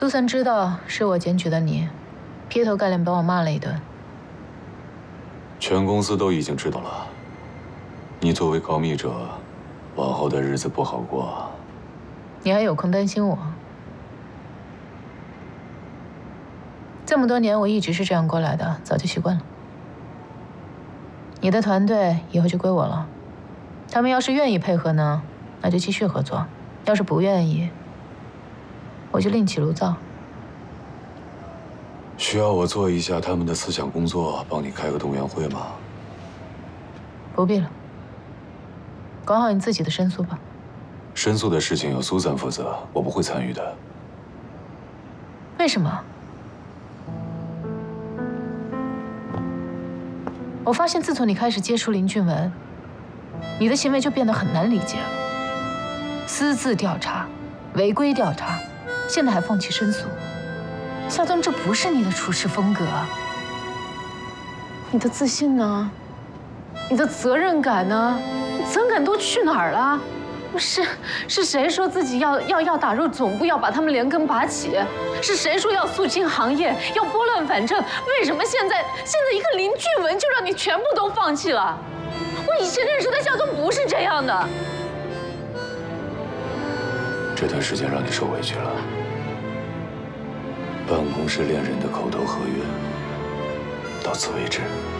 陆森知道是我检举的你，劈头盖脸把我骂了一顿。 全公司都已经知道了，你作为告密者，往后的日子不好过。 你还有空担心我？这么多年我一直是这样过来的，早就习惯了。你的团队以后就归我了，他们要是愿意配合呢，那就继续合作；要是不愿意，我就另起炉灶。 需要我做一下他们的思想工作，帮你开个动员会吗？ 不必了，管好你自己的申诉吧。 申诉的事情由苏三负责，我不会参与的。 为什么？我发现自从你开始接触林俊文，你的行为就变得很难理解了。私自调查、违规调查，现在还放弃申诉。夏冬，这不是你的处事风格。你的自信呢？你的责任感呢？责任感都去哪儿了？是谁说自己要打入总部，要把他们连根拔起？是谁说要肃清行业，要拨乱反正？为什么现在一个林俊文就让你全部都放弃了？我以前认识的夏冬不是这样的。 这段时间让你受委屈了。办公室恋人的口头合约，到此为止。